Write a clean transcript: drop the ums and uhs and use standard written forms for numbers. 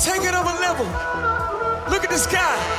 Take it up a level. Look at the sky.